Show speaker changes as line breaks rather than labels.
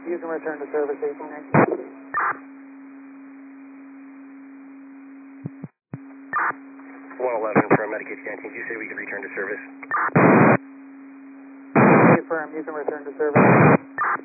You can return to service 1819.
111 from Medicaid 19. Did you say we could return to service?
Affirm, you can return to service.